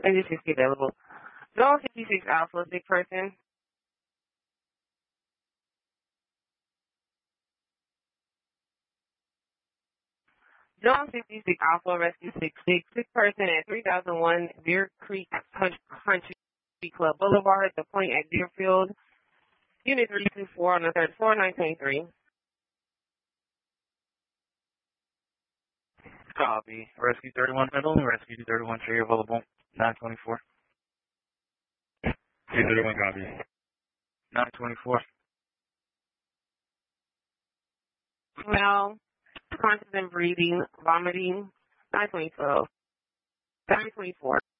9060 available. Zone 56 Alpha, sick person. Zone 66 Alpha, rescue 66, sick person at 3001 Deer Creek Country Club Boulevard, the point at Deerfield. Unit 324 on the third floor, 923. Copy. Rescue 31 middle, rescue 231 tree available. 924. 231 copy. 924. Smell, constant breathing, vomiting, 924. 924.